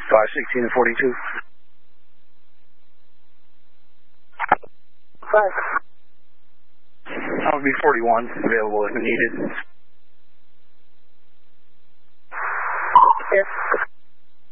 516 and 42. 5. That would be 41 available if needed. Here.